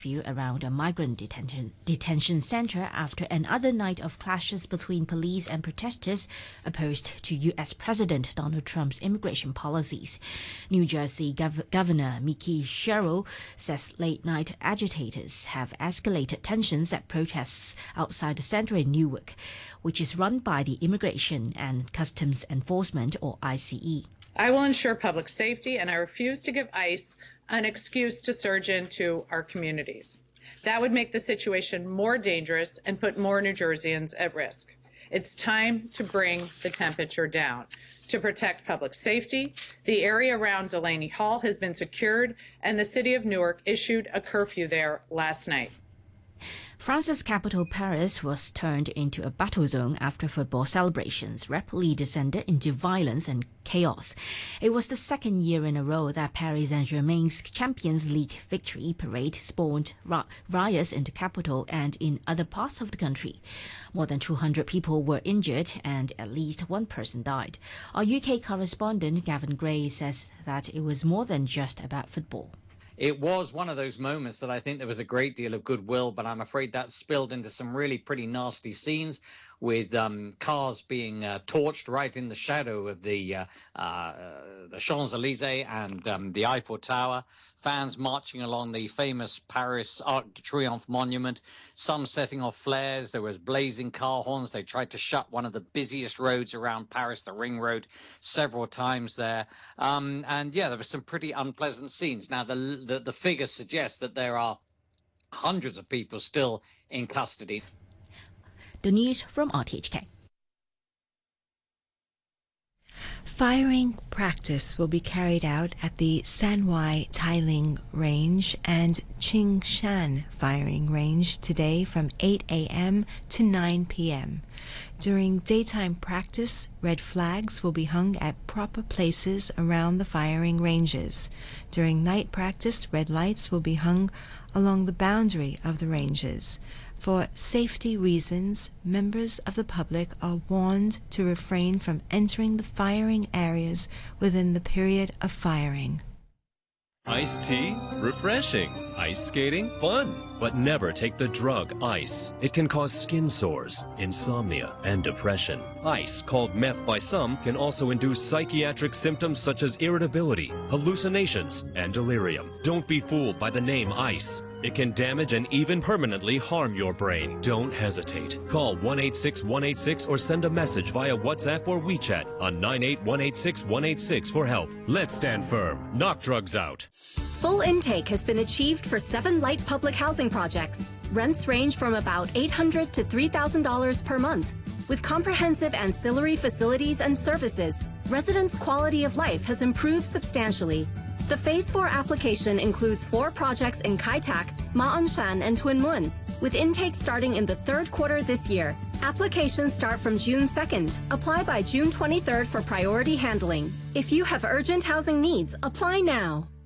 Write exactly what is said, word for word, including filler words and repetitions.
curfew around a migrant detention, detention center after another night of clashes between police and protesters opposed to U S President Donald Trump's immigration policies. New Jersey Gov- Governor Mickey Sherrill says late-night agitators have escalated tensions at protests outside the center in Newark, which is run by the Immigration and Customs Enforcement, or I C E. I will ensure public safety, and I refuse to give ICE an excuse to surge into our communities. That would make the situation more dangerous and put more New Jerseyans at risk. It's time to bring the temperature down. To protect public safety, the area around Delaney Hall has been secured, and the city of Newark issued a curfew there last night. France's capital, Paris, was turned into a battle zone after football celebrations rapidly descended into violence and chaos. It was the second year in a row that Paris Saint-Germain's Champions League victory parade spawned ri- riots in the capital and in other parts of the country. More than two hundred people were injured and at least one person died. Our U K correspondent Gavin Gray says that it was more than just about football. It was one of those moments that I think there was a great deal of goodwill, but I'm afraid that spilled into some really pretty nasty scenes with um, cars being uh, torched right in the shadow of the uh, uh, the Champs-Élysées and um, the Eiffel Tower. Fans marching along the famous Paris Arc de Triomphe monument, some setting off flares. There was blazing car horns. They tried to shut one of the busiest roads around Paris, the Ring Road, several times there. Um, and yeah, there were some pretty unpleasant scenes. Now, the, the, the figures suggest that there are hundreds of people still in custody. The news from R T H K. Firing practice will be carried out at the Sanwai Tailing Range and Qingshan Firing Range today from eight a.m. to nine p.m. During daytime practice, red flags will be hung at proper places around the firing ranges. During night practice, red lights will be hung along the boundary of the ranges. For safety reasons, members of the public are warned to refrain from entering the firing areas within the period of firing. Iced tea? Refreshing. Ice skating? Fun. But never take the drug ice. It can cause skin sores, insomnia, and depression. Ice, called meth by some, can also induce psychiatric symptoms such as irritability, hallucinations, and delirium. Don't be fooled by the name ice. It can damage and even permanently harm your brain. Don't hesitate. Call one eight six one eight six or send a message via WhatsApp or WeChat on nine eight one eight six one eight six for help. Let's stand firm. Knock drugs out. Full intake has been achieved for seven light public housing projects. Rents range from about eight hundred dollars to three thousand dollars per month. With comprehensive ancillary facilities and services, residents' quality of life has improved substantially. The Phase four application includes four projects in Kai Tak, Ma'anshan, and Tuen Mun, with intake starting in the third quarter this year. Applications start from June second. Apply by June twenty-third for priority handling. If you have urgent housing needs, apply now.